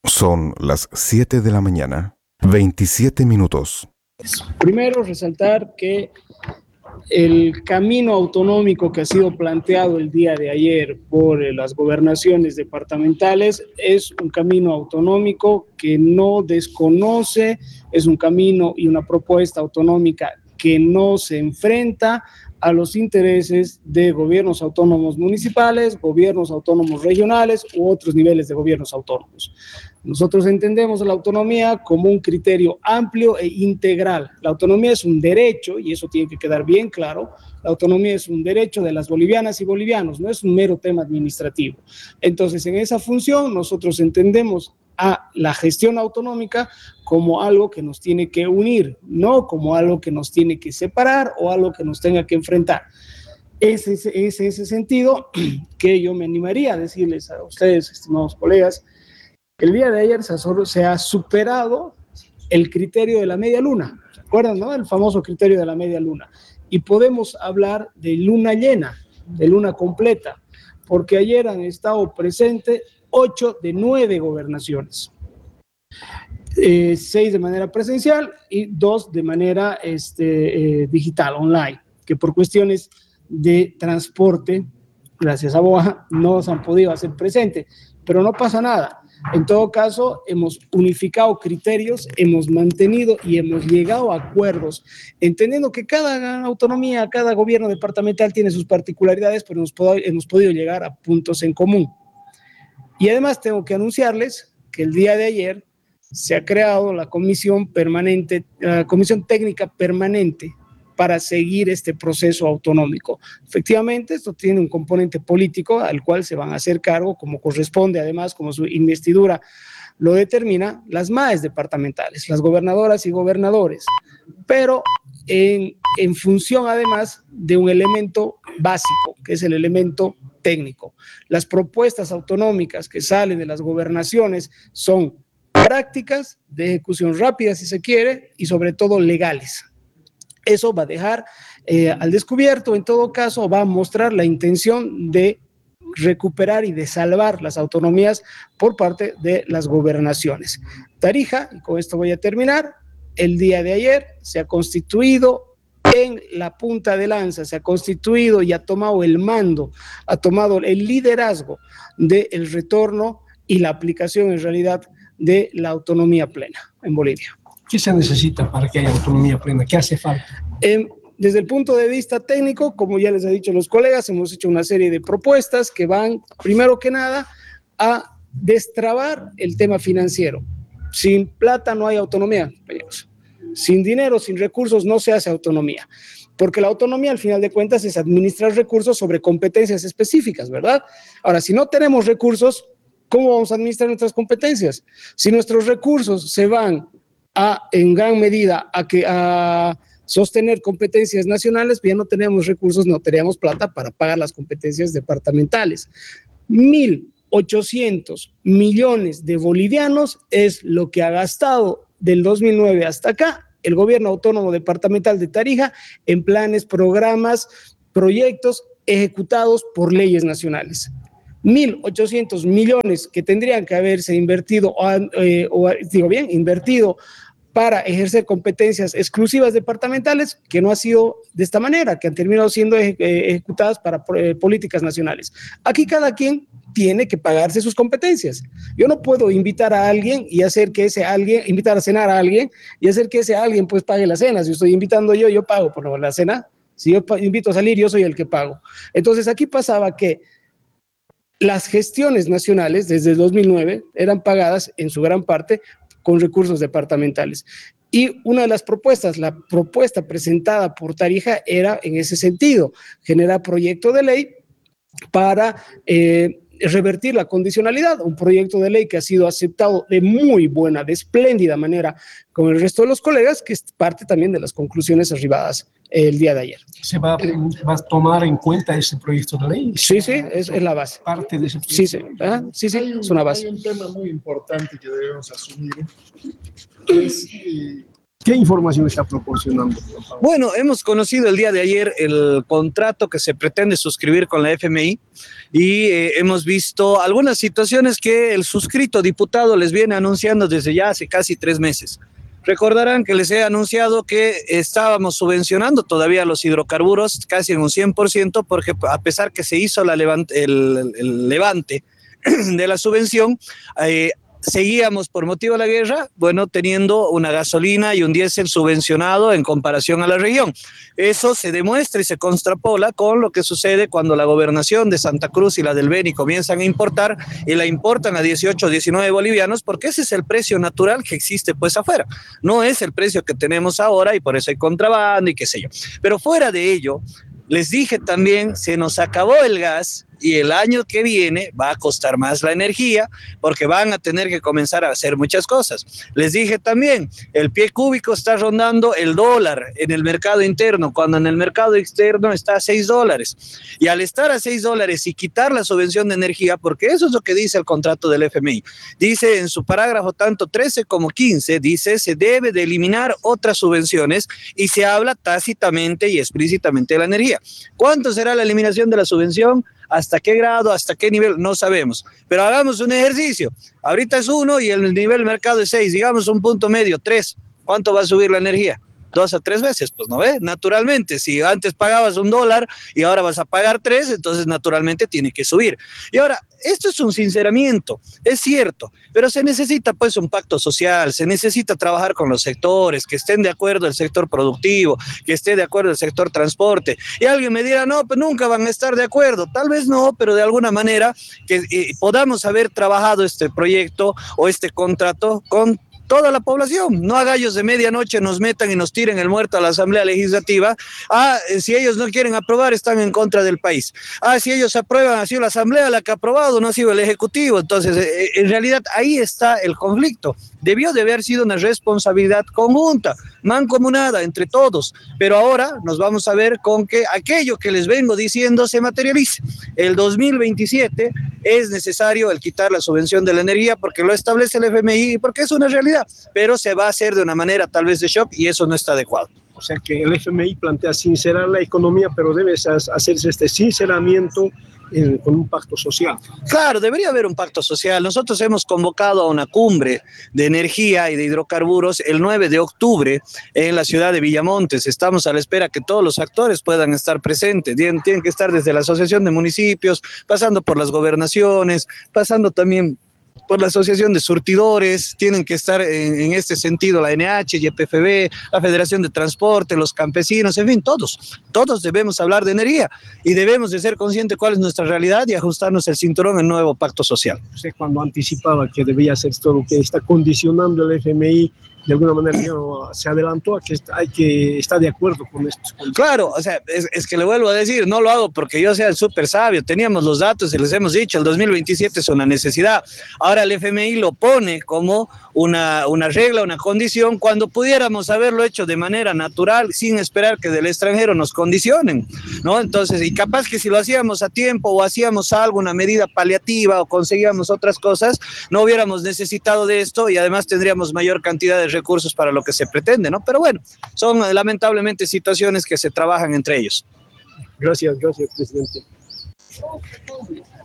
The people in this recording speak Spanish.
Son las 7 de la mañana, 27 minutos. Primero, resaltar que el camino autonómico que ha sido planteado el día de ayer por las gobernaciones departamentales es un camino autonómico que no desconoce, es un camino y una propuesta autonómica que no se enfrenta a los intereses de gobiernos autónomos municipales, gobiernos autónomos regionales u otros niveles de gobiernos autónomos. Nosotros entendemos la autonomía como un criterio amplio e integral. La autonomía es un derecho, y eso tiene que quedar bien claro. La autonomía es un derecho de las bolivianas y bolivianos, no es un mero tema administrativo. Entonces, en esa función, nosotros entendemos a la gestión autonómica como algo que nos tiene que unir, no como algo que nos tiene que separar o algo que nos tenga que enfrentar. Es ese sentido que yo me animaría a decirles a ustedes, estimados colegas, el día de ayer se ha superado el criterio de la media luna. ¿Se acuerdan, no? El famoso criterio de la media luna. Y podemos hablar de luna llena, de luna completa, porque ayer han estado presentes 8 de 9 gobernaciones. 6 de manera presencial y 2 de manera digital, online, que por cuestiones de transporte, gracias a BOA, no se han podido hacer presentes, pero no pasa nada. En todo caso, hemos unificado criterios, hemos mantenido y hemos llegado a acuerdos, entendiendo que cada autonomía, cada gobierno departamental tiene sus particularidades, pero hemos podido llegar a puntos en común. Y además tengo que anunciarles que el día de ayer se ha creado la comisión permanente, la comisión técnica permanente para seguir este proceso autonómico. Efectivamente, esto tiene un componente político al cual se van a hacer cargo, como corresponde, además, como su investidura lo determina, las MAES departamentales, las gobernadoras y gobernadores, pero en función, además, de un elemento básico, que es el elemento técnico. Las propuestas autonómicas que salen de las gobernaciones son prácticas de ejecución rápida, si se quiere, y sobre todo legales. Eso va a dejar al descubierto, en todo caso, va a mostrar la intención de recuperar y de salvar las autonomías por parte de las gobernaciones. Tarija, y con esto voy a terminar, el día de ayer se ha constituido en la punta de lanza, se ha constituido y ha tomado el mando, ha tomado el liderazgo del retorno y la aplicación en realidad de la autonomía plena en Bolivia. ¿Qué se necesita para que haya autonomía plena? ¿Qué hace falta? Desde el punto de vista técnico, como ya les he dicho los colegas, hemos hecho una serie de propuestas que van, primero que nada, a destrabar el tema financiero. Sin plata no hay autonomía, compañeros. Sin dinero, sin recursos, no se hace autonomía. Porque la autonomía, al final de cuentas, es administrar recursos sobre competencias específicas, ¿verdad? Ahora, si no tenemos recursos, ¿cómo vamos a administrar nuestras competencias? Si nuestros recursos se van en gran medida a sostener competencias nacionales, pues ya no tenemos recursos, no tenemos plata para pagar las competencias departamentales. 1.800 millones de bolivianos es lo que ha gastado del 2009 hasta acá el gobierno autónomo departamental de Tarija en planes, programas, proyectos ejecutados por leyes nacionales. 1.800 millones que tendrían que haberse invertido, invertido para ejercer competencias exclusivas departamentales, que no ha sido de esta manera, que han terminado siendo ejecutadas para políticas nacionales. Aquí cada quien tiene que pagarse sus competencias. Yo no puedo invitar a alguien y hacer que ese alguien, invitar a cenar a alguien y hacer que ese alguien pues pague la cena. Si estoy invitando yo pago por la cena. Si yo invito a salir, yo soy el que pago. Entonces aquí pasaba que las gestiones nacionales desde el 2009 eran pagadas en su gran parte con recursos departamentales. Y una de las propuestas, la propuesta presentada por Tarija era en ese sentido, generar proyecto de ley para revertir la condicionalidad, un proyecto de ley que ha sido aceptado de muy buena, de espléndida manera con el resto de los colegas, que es parte también de las conclusiones arribadas el día de ayer. ¿Se va a tomar en cuenta ese proyecto de ley? Sí, es la base. Parte de ese proyecto. Sí, es una base. Hay un tema muy importante que debemos asumir, es ¿Qué información está proporcionando? Bueno, hemos conocido el día de ayer el contrato que se pretende suscribir con la FMI y hemos visto algunas situaciones que el suscrito diputado les viene anunciando desde ya hace casi 3 meses. Recordarán que les he anunciado que estábamos subvencionando todavía los hidrocarburos casi en un 100%, porque a pesar que se hizo el levante de la subvención, seguíamos por motivo de la guerra, bueno, teniendo una gasolina y un diésel subvencionado en comparación a la región. Eso se demuestra y se contrapola con lo que sucede cuando la gobernación de Santa Cruz y la del Beni comienzan a importar y la importan a 18 o 19 bolivianos, porque ese es el precio natural que existe pues afuera. No es el precio que tenemos ahora y por eso hay contrabando y qué sé yo. Pero fuera de ello, les dije también, se nos acabó el gas y el año que viene va a costar más la energía porque van a tener que comenzar a hacer muchas cosas. Les dije también, el pie cúbico está rondando el dólar en el mercado interno, cuando en el mercado externo está a $6. Y al estar a $6 y quitar la subvención de energía, porque eso es lo que dice el contrato del FMI, dice en su parágrafo tanto 13 como 15, dice se debe de eliminar otras subvenciones y se habla tácitamente y explícitamente de la energía. ¿Cuánto será la eliminación de la subvención? ¿Hasta qué grado? ¿Hasta qué nivel? No sabemos. Pero hagamos un ejercicio. Ahorita es 1 y el nivel mercado es 6. Digamos un punto medio, 3. ¿Cuánto va a subir la energía? 2 a 3 veces, pues no ve, naturalmente, si antes pagabas $1 y ahora vas a pagar 3, entonces naturalmente tiene que subir. Y ahora, esto es un sinceramiento, es cierto, pero se necesita pues un pacto social, se necesita trabajar con los sectores, que estén de acuerdo el sector productivo, que esté de acuerdo el sector transporte. Y alguien me dirá, no, pues nunca van a estar de acuerdo, tal vez no, pero de alguna manera que podamos haber trabajado este proyecto o este contrato con toda la población, no a gallos de medianoche nos metan y nos tiren el muerto a la Asamblea Legislativa. Si ellos no quieren aprobar, están en contra del país. Si ellos aprueban, ha sido la Asamblea la que ha aprobado, no ha sido el Ejecutivo. Entonces, en realidad, ahí está el conflicto. Debió de haber sido una responsabilidad conjunta, mancomunada entre todos, pero ahora nos vamos a ver con que aquello que les vengo diciendo se materialice. El 2027 es necesario el quitar la subvención de la energía porque lo establece el FMI y porque es una realidad, pero se va a hacer de una manera tal vez de shock y eso no está adecuado. O sea que el FMI plantea sincerar la economía, pero debe hacerse este sinceramiento con un pacto social. Claro, debería haber un pacto social. Nosotros hemos convocado a una cumbre de energía y de hidrocarburos el 9 de octubre en la ciudad de Villamontes. Estamos a la espera que todos los actores puedan estar presentes. Tienen que estar desde la Asociación de Municipios, pasando por las gobernaciones, pasando también por la Asociación de Surtidores, tienen que estar en este sentido la NH, YPFB, la Federación de Transporte, los campesinos, en fin, todos debemos hablar de energía y debemos de ser conscientes cuál es nuestra realidad y ajustarnos el cinturón en nuevo pacto social. Usted cuando anticipaba que debía hacer todo lo que está condicionando el FMI, de alguna manera se adelantó a que está de acuerdo con esto. Claro, o sea, es que le vuelvo a decir, no lo hago porque yo sea el súper sabio, teníamos los datos y les hemos dicho, el 2027 es una necesidad. Ahora el FMI lo pone como una regla, una condición, cuando pudiéramos haberlo hecho de manera natural, sin esperar que del extranjero nos condicionen, ¿no? Entonces, y capaz que si lo hacíamos a tiempo o hacíamos algo, una medida paliativa o conseguíamos otras cosas, no hubiéramos necesitado de esto y además tendríamos mayor cantidad de recursos para lo que se pretende, ¿no? Pero bueno, son lamentablemente situaciones que se trabajan entre ellos. Gracias, presidente.